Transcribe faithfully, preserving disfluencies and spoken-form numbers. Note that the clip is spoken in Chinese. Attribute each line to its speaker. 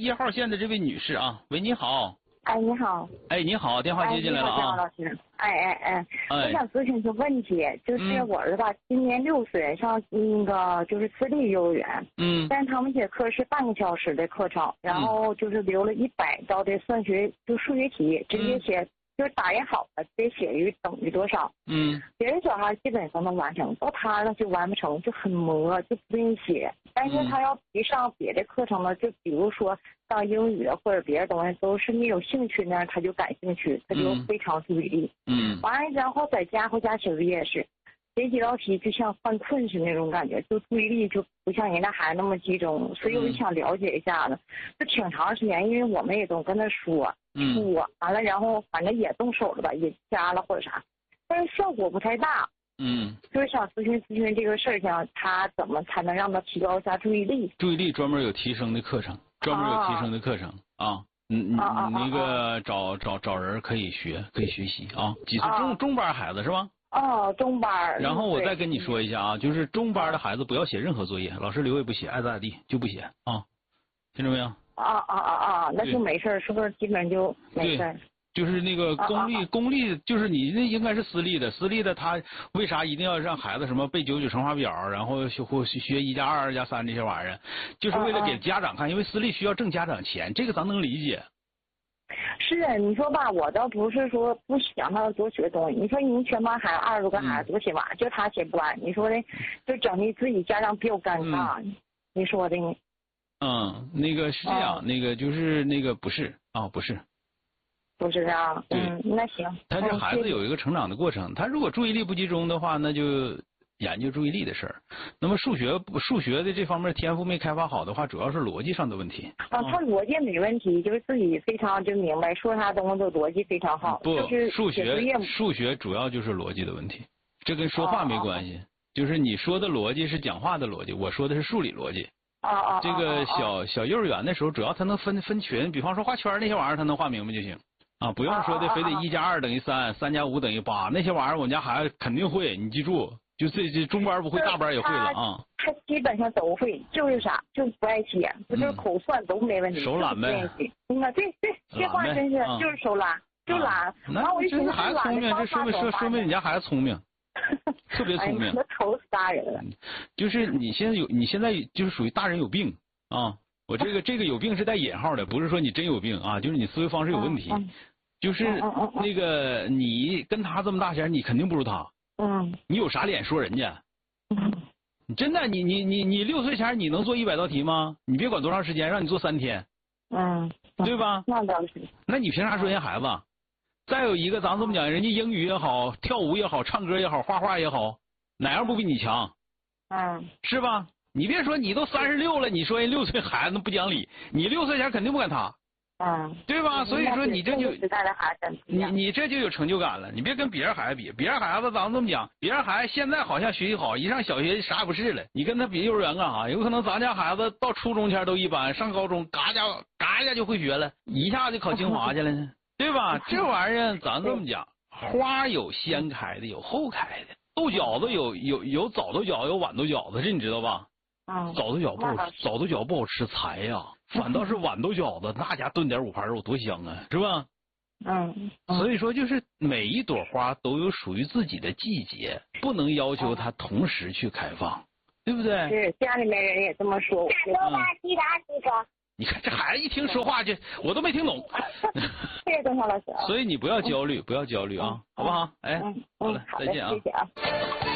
Speaker 1: 一号线的这位女士啊，喂，你好。
Speaker 2: 哎，你好。
Speaker 1: 哎，你好，电话接进来了啊。
Speaker 2: 哎，老师。哎哎哎，
Speaker 1: 哎
Speaker 2: 我想咨询个问题，就是我儿子吧，今年六岁，上那个就是私立幼儿园。
Speaker 1: 嗯。
Speaker 2: 但是他们这课是半个小时的课程，然后就是留了一百道的算学就数学题，直接写。就是打印好了，得写于等于多少？
Speaker 1: 嗯，
Speaker 2: 别的小孩基本上能完成，到他呢就完不成，就很磨，就不愿意写。但是他要一上别的课程呢，就比如说上英语或者别的东西，都是你有兴趣呢，他就感兴趣，他就非常注意力。
Speaker 1: 嗯，
Speaker 2: 完了然后在家回家写作业是，写几道题就像犯困似的那种感觉，就注意力就不像人家孩子那么集中。所以我就想了解一下子，就挺长时间，因为我们也都跟他说。
Speaker 1: 嗯，
Speaker 2: 我完了，然后反正也动手了吧，也加了或者啥，但是效果不太大。
Speaker 1: 嗯，
Speaker 2: 就是想咨询咨询这个事儿上，他怎么才能让他提高一下注意力？
Speaker 1: 注意力专门有提升的课程，专门有提升的课程啊。嗯，你你那个找找找人可以学，可以学习啊。几岁？中中班孩子是吧？
Speaker 2: 哦，中班。
Speaker 1: 然后我再跟你说一下啊，就是中班的孩子不要写任何作业，老师留也不写，爱咋咋地就不写啊，听着没有？
Speaker 2: 啊啊啊啊！那就没事，是不是基本就没事？
Speaker 1: 就是那个公立，
Speaker 2: 啊啊啊
Speaker 1: 公立就是你那应该是私立的，私立的他为啥一定要让孩子什么背九九乘法表，然后学或学一加二、二加三这些玩意儿，就是为了给家长看，因为私立需要挣家长钱，这个咱能理解。
Speaker 2: 是啊，你说吧，我倒不是说不想他多学东西。你说你全班孩子二十多个孩子都写完，嗯、就他写不完，你说的就整的自己家长比较尴尬。嗯、你说的呢？
Speaker 1: 嗯，那个是这样，
Speaker 2: 哦、
Speaker 1: 那个就是那个不是啊、哦，不是，
Speaker 2: 不是啊，嗯，那行。
Speaker 1: 他这孩子有一个成长的过程，他如果注意力不集中的话，那就研究注意力的事儿。那么数学数学的这方面天赋没开发好的话，主要是逻辑上的问题。
Speaker 2: 啊，他逻辑没问题，就是自己非常就明白，说啥东西都逻辑非常好。
Speaker 1: 不，
Speaker 2: 就是
Speaker 1: 数学数学主要就是逻辑的问题，这跟说话没关系。
Speaker 2: 哦、
Speaker 1: 就是你说的逻辑是讲话的逻辑，我说的是数理逻辑。
Speaker 2: 啊啊！
Speaker 1: 这个小小幼儿园的时候，主要他能分分群，比方说画圈那些玩意儿，他能画明白就行啊，不用说的非得一加二等于三，三加五等于八，那些玩意儿我们家孩子肯定会，你记住，就这这中班不会，大班也会了啊。
Speaker 2: 他基本上都会，就是啥，就不爱写，不就是口算都没问题，
Speaker 1: 手懒呗。
Speaker 2: 嗯啊，对对，这话真是就是手懒，就懒。
Speaker 1: 那
Speaker 2: 我就寻思
Speaker 1: 孩子聪明，这说明说说明你家孩子聪明。特别聪明，
Speaker 2: 那愁死大人了。
Speaker 1: 就是你现在有，你现在就是属于大人有病啊！我这个这个有病是带引号的，不是说你真有病啊，就是你思维方式有问题。
Speaker 2: 嗯、
Speaker 1: 就是那个你跟他这么大前，你肯定不如他。
Speaker 2: 嗯。
Speaker 1: 你有啥脸说人家？
Speaker 2: 嗯。
Speaker 1: 真的，你你你你六岁前你能做一百道题吗？你别管多长时间，让你做三天。
Speaker 2: 嗯。
Speaker 1: 对吧？
Speaker 2: 那倒是。
Speaker 1: 那你凭啥说人家孩子？再有一个，咱这么讲，人家英语也好，跳舞也好，唱歌也好，画画也好，哪样不比你强？
Speaker 2: 嗯，
Speaker 1: 是吧？你别说，你都三十六了，你说人六岁孩子不讲理，你六岁前肯定不敢他。
Speaker 2: 嗯，
Speaker 1: 对吧？所以说你这就
Speaker 2: 时代的孩子，
Speaker 1: 你你这就有成就感了。你别跟别人孩子比，别人孩子咱这么讲，别人孩子现在好像学习好，一上小学啥也不是了。你跟他比幼儿园干啥？有可能咱家孩子到初中前都一般，上高中嘎家嘎一下就会学了，一下就考清华去了呢。对吧？这玩意儿咱这么讲，花有先开的，有后开的。豆饺子有有有早豆饺子，有晚豆饺子，这你知道吧？
Speaker 2: 嗯。
Speaker 1: 早豆饺不好，早豆饺不好吃柴呀、啊，反倒是晚豆饺子，那家炖点五盘肉多香啊，是吧？
Speaker 2: 嗯。
Speaker 1: 所以说，就是每一朵花都有属于自己的季节，不能要求它同时去开放，对不对？
Speaker 2: 是，家里面人也这么说。
Speaker 1: 嗯你看这孩子一听说话就我都没听懂。
Speaker 2: 谢谢邓超老师。
Speaker 1: 所以你不要焦虑，不要焦虑啊，好不好？哎，好了，再见啊。
Speaker 2: 谢谢啊。